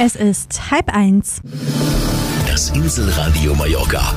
Es ist 12:30. Das Inselradio Mallorca.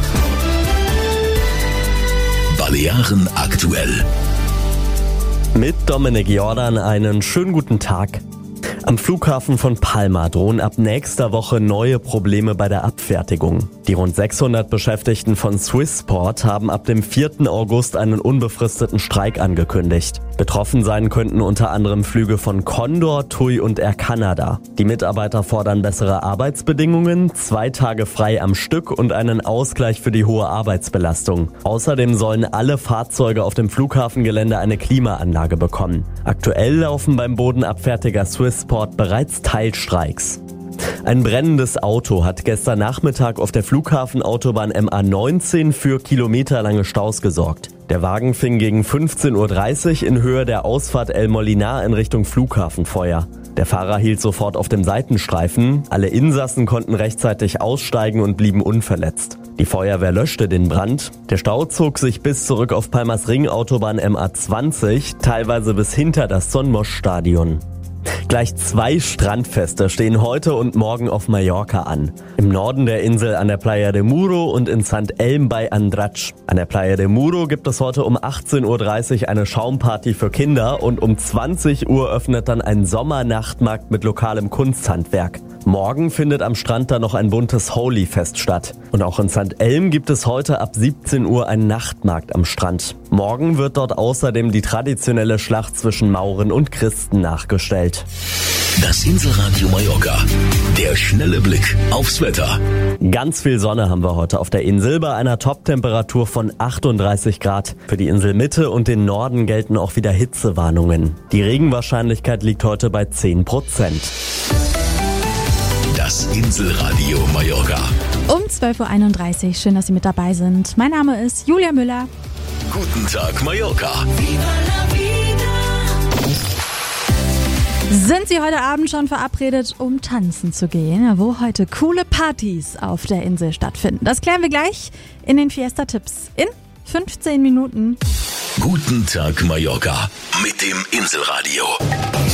Balearen aktuell. Mit Dominik Jordan einen schönen guten Tag. Am Flughafen von Palma drohen ab nächster Woche neue Probleme bei der Abfertigung. Die rund 600 Beschäftigten von Swissport haben ab dem 4. August einen unbefristeten Streik angekündigt. Betroffen sein könnten unter anderem Flüge von Condor, TUI und Air Canada. Die Mitarbeiter fordern bessere Arbeitsbedingungen, 2 Tage frei am Stück und einen Ausgleich für die hohe Arbeitsbelastung. Außerdem sollen alle Fahrzeuge auf dem Flughafengelände eine Klimaanlage bekommen. Aktuell laufen beim Bodenabfertiger Swissport bereits Teilstreiks. Ein brennendes Auto hat gestern Nachmittag auf der Flughafenautobahn MA19 für kilometerlange Staus gesorgt. Der Wagen fing gegen 15:30 Uhr in Höhe der Ausfahrt El Molinar in Richtung Flughafen Feuer. Der Fahrer hielt sofort auf dem Seitenstreifen. Alle Insassen konnten rechtzeitig aussteigen und blieben unverletzt. Die Feuerwehr löschte den Brand. Der Stau zog sich bis zurück auf Palmas Ringautobahn MA20, teilweise bis hinter das Son Moix-Stadion. Gleich 2 Strandfeste stehen heute und morgen auf Mallorca an. Im Norden der Insel an der Playa de Muro und in St. Elm bei Andratx. An der Playa de Muro gibt es heute um 18:30 Uhr eine Schaumparty für Kinder und um 20 Uhr öffnet dann ein Sommernachtmarkt mit lokalem Kunsthandwerk. Morgen findet am Strand dann noch ein buntes Holy-Fest statt. Und auch in St. Elm gibt es heute ab 17 Uhr einen Nachtmarkt am Strand. Morgen wird dort außerdem die traditionelle Schlacht zwischen Mauren und Christen nachgestellt. Das Inselradio Mallorca. Der schnelle Blick aufs Wetter. Ganz viel Sonne haben wir heute auf der Insel bei einer Top-Temperatur von 38 Grad. Für die Inselmitte und den Norden gelten auch wieder Hitzewarnungen. Die Regenwahrscheinlichkeit liegt heute bei 10%. Das Inselradio Mallorca. Um 12:31 Uhr. Schön, dass Sie mit dabei sind. Mein Name ist Julia Müller. Guten Tag Mallorca. Sind Sie heute Abend schon verabredet, um tanzen zu gehen, wo heute coole Partys auf der Insel stattfinden? Das klären wir gleich in den Fiesta-Tipps in 15 Minuten. Guten Tag Mallorca mit dem Inselradio.